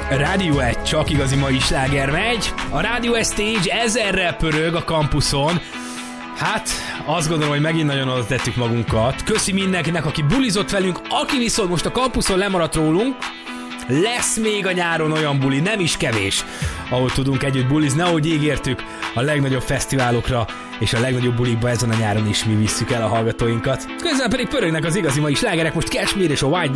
Rádió 1 csak igazi mai sláger megy. A Rádió Stage 1000-rel pörög a kampuszon. Hát, azt gondolom, hogy megint nagyon oda tettük magunkat. Köszi mindenkinek, aki bulizott velünk, aki viszont most a kampuszon lemaradt rólunk. Lesz még a nyáron olyan buli, nem is kevés, ahol tudunk együtt bulizni, ahogy ígértük, a legnagyobb fesztiválokra és a legnagyobb bulikba ezen a nyáron is mi visszük el a hallgatóinkat. Közben pedig pörögnek az igazi mai slágerek, most Cashmere és a White